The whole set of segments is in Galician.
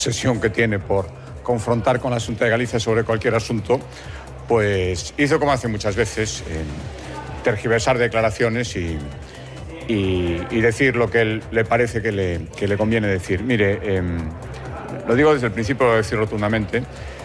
obsesión que tiene por confrontar con la Xunta de Galicia sobre cualquier asunto, pues hizo como hace muchas veces, tergiversar declaraciones y decir lo que él le parece que le conviene decir. Mire, lo digo desde el principio, lo voy a decir rotundamente,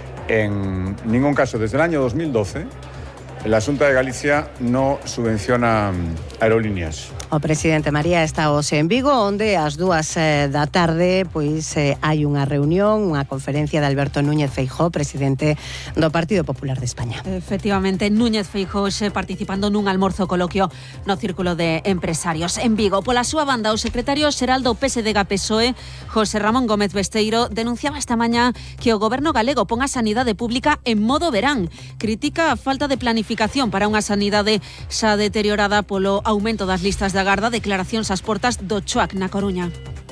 en ningún caso, desde el año 2012, la Xunta de Galicia no subvenciona aerolíneas. O presidente María está hoxe en Vigo, onde ás 2 da tarde hai unha reunión, unha conferencia de Alberto Núñez Feijóo, presidente do Partido Popular de España. Efectivamente, Núñez Feijóo participando nun almorzo coloquio no Círculo de Empresarios en Vigo. Pola súa banda, o secretario xeral do PSDG-PSOE, José Ramón Gómez Besteiro, denunciaba esta mañá que o goberno galego pon a sanidade pública en modo verán. Critica a falta de planificación para unha sanidade xa deteriorada polo aumento das listas de agarda, declaracións ás portas do CHOAC na Coruña.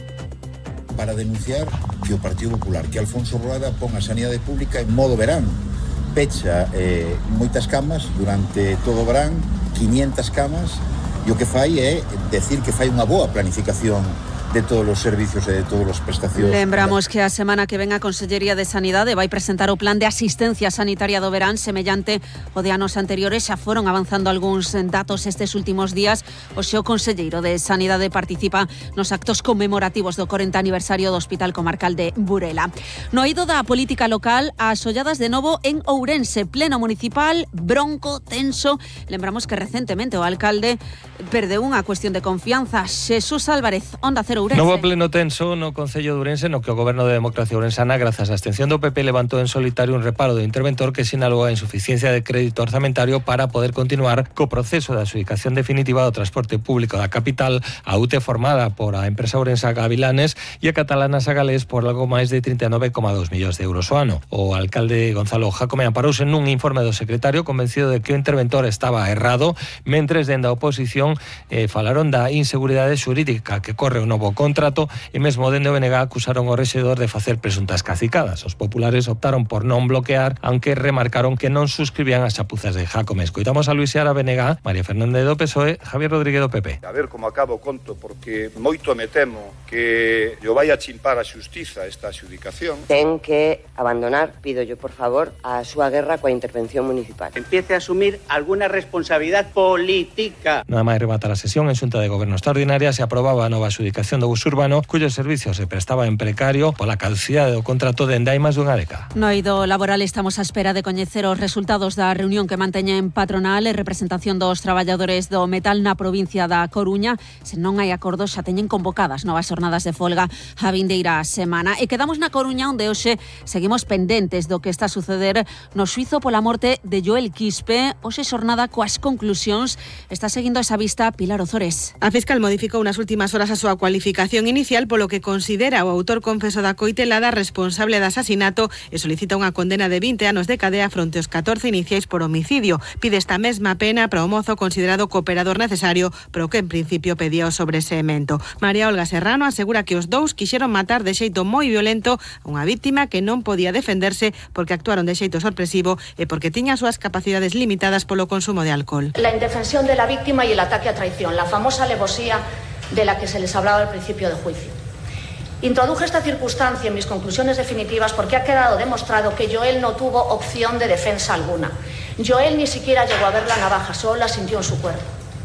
Para denunciar que o Partido Popular, que Alfonso Rueda pon a sanidade pública en modo verán. Pecha moitas camas durante todo o verán, 500 camas, e o que fai é decir que fai unha boa planificación de todos os servicios e de todos os prestacións. Lembramos que a semana que ven a Consellería de Sanidade vai presentar o plan de asistencia sanitaria do verán semellante o de anos anteriores. Xa foron avanzando algúns datos estes últimos días. O seu conselleiro de Sanidade participa nos actos conmemorativos do 40 aniversario do Hospital Comarcal de Burela. No eido da política local, as olladas de novo en Ourense, pleno municipal, bronco, tenso. Lembramos que recentemente o alcalde perdeu unha cuestión de confianza. Xesús Álvarez, Onda Cero Ourense. Novo pleno tenso no Concello de Ourense, no que o Goberno de Democracia Ourensana, grazas á abstención do PP, levantou en solitario un reparo do interventor que sinalou a insuficiencia de crédito orzamentario para poder continuar co proceso de adxudicación definitiva do transporte público da capital, a UTE formada por a empresa ourensa Gavilanes e a catalana Sagalés por algo máis de 39,2 millóns de euros ao ano. O alcalde Gonzalo Jacome amparouse nun informe do secretario convencido de que o interventor estaba errado, mentres dende a oposición falaron da inseguridade xurídica que corre o novo contrato e mesmo dende o BNG acusaron o rexedor de facer presuntas cacicadas. Os populares optaron por non bloquear, aunque remarcaron que non suscribían as chapuzas de Jacome. Escoitamos a Luis Seara BNG, María Fernández do PSOE, Javier Rodríguez do PP. A ver como acabo o conto, porque moito me temo que yo vai a chimpar a xustiza esta adxudicación. Ten que abandonar, pido yo por favor, a súa guerra coa intervención municipal. Empiece a asumir alguna responsabilidade política. Nada máis rematar a sesión en Xunta de Goberno extraordinaria se aprobaba a nova adxudicación do bus urbano, cuyo servicio se prestaba en precario pola caducidade do contrato dende hai máis dunha década. No eido laboral estamos á espera de coñecer os resultados da reunión que manteñen patronal e representación dos traballadores do metal na provincia da Coruña. Se non hai acordo, xa teñen convocadas novas jornadas de folga a vindeira semana. E quedamos na Coruña, onde hoxe seguimos pendentes do que está a suceder no xuízo pola morte de Joel Quispe. Hoxe xornada coas conclusións. Está seguindo esa vista Pilar Ozores. A fiscal modificou nas últimas horas a súa cualificación inicial polo que considera o autor confeso da coitelada responsable de asasinato e solicita unha condena de 20 anos de cadea fronte aos 14 iniciais por homicidio. Pide esta mesma pena para o mozo considerado cooperador necesario, pero que en principio pedía o sobreseemento. María Olga Serrano asegura que os dous quixeron matar de xeito moi violento a unha víctima que non podía defenderse porque actuaron de xeito sorpresivo e porque tiña as súas capacidades limitadas polo consumo de alcohol. La indefensión de la víctima y el ataque a traición, la famosa alevosía de la que se les hablaba al principio del juicio. Introduje esta circunstancia en mis conclusiones definitivas porque ha quedado demostrado que Joel no tuvo opción de defensa alguna. Joel ni siquiera llegó a ver la navaja, solo la sintió en su cuerpo.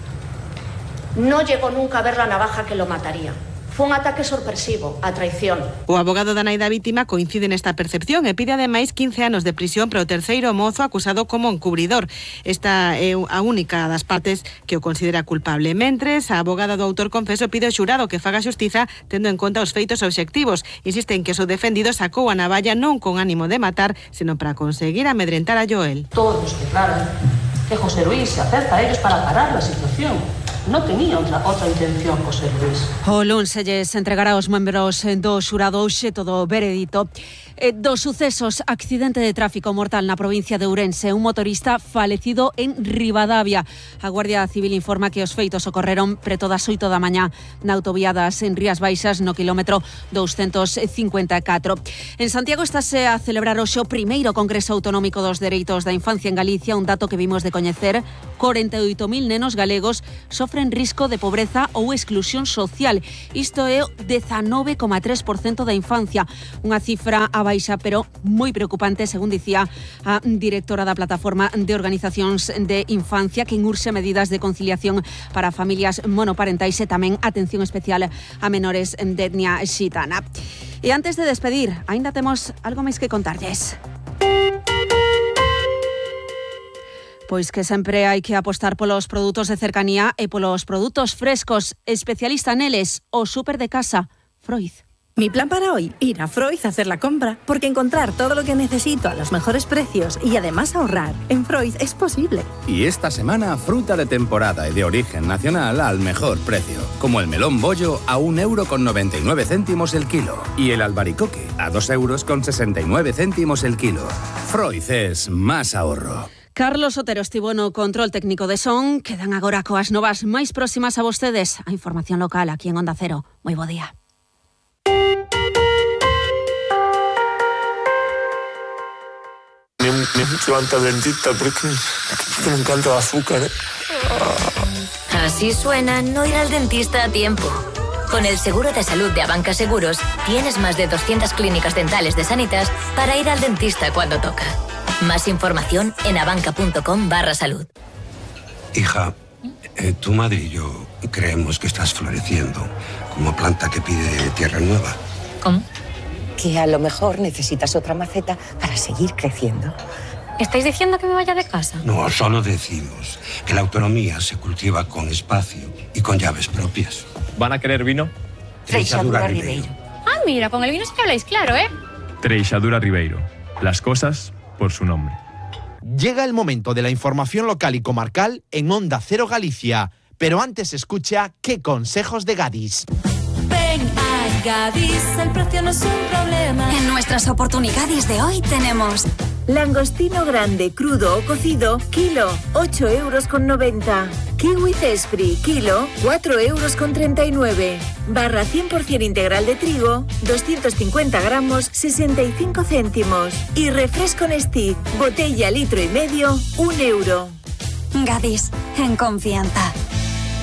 No llegó nunca a ver la navaja que lo mataría. Fue un ataque sorpresivo, a traición. O abogado da nai da vítima coincide nesta percepción e pide ademais 15 anos de prisión para o terceiro mozo acusado como encubridor. Esta é a única das partes que o considera culpable. Mentres, a abogada do autor confeso pide ao xurado que faga xustiza tendo en conta os feitos obxectivos. Insiste en que o seu defendido sacou a navalla non con ánimo de matar, senón para conseguir amedrentar a Joel. Todos declaran que José Luis se acerca a ellos para parar la situación. No tenía otra intención, José Luis. O luns se lles entregará aos membros do xurado hoxe todo o veredito. Dos sucesos, accidente de tráfico mortal na provincia de Ourense, un motorista falecido en Ribadavia. A Guardia Civil informa que os feitos ocorreron preto das 8 da mañá na autoviadas en Rías Baixas no quilómetro 254. En Santiago estáse a celebrar hoxe o primeiro Congreso Autonómico dos Dereitos da Infancia en Galicia, un dato que vimos de coñecer. 48.000 nenos galegos sofren sofren risco de pobreza ou exclusión social. Isto é o 19,3% da infancia. Unha cifra a baixa, pero moi preocupante, según dicía a directora da Plataforma de Organizacións de Infancia, que urxe medidas de conciliación para familias monoparentais e tamén atención especial a menores de etnia xitana. E antes de despedir, aínda temos algo máis que contarlles. Pois que sempre hai que apostar polos produtos de cercanía e polos produtos frescos. Especialista neles, o súper de casa, Freud. Mi plan para hoy, ir a Freud a hacer la compra, porque encontrar todo lo que necesito a los mejores precios y además ahorrar en Freud es posible. Y esta semana, fruta de temporada y de origen nacional al mejor precio, como el melón bollo a 1,99 € el kilo y el albaricoque a 2,69 € el kilo. Freud es más ahorro. Carlos Otero estivo no control técnico de son. Quedan agora coas novas máis próximas a vostedes. A información local aquí en Onda Cero. Moi bo día. Me levanta el dentista porque me encanta el azúcar. Así suena no ir al dentista a tiempo. Con el seguro de salud de Abanca Seguros tienes más de 200 clínicas dentales de Sanitas para ir al dentista cuando toca. Más información en abanca.com/salud. Hija, tu madre y yo creemos que estás floreciendo como planta que pide tierra nueva. ¿Cómo? Que a lo mejor necesitas otra maceta para seguir creciendo. ¿Estáis diciendo que me vaya de casa? No, solo decimos que la autonomía se cultiva con espacio y con llaves propias. ¿Van a querer vino? Treixadura Ribeiro. Ah, mira, con el vino sí que habláis claro, ¿eh? Treixadura Ribeiro. Las cosas por su nombre. Llega el momento de la información local y comarcal en Onda Cero Galicia. Pero antes escucha qué consejos de Gadis. Ven a Gadis, el precio no es un problema. En nuestras oportunidades de hoy tenemos langostino grande, crudo o cocido, kilo, 8,90 €. Kiwi Cespri, kilo, 4,39 €. Barra 100% integral de trigo, 250 gramos, 65 céntimos. Y refresco Nestea, botella 1,5 litros, €1. Gadis, en confianza.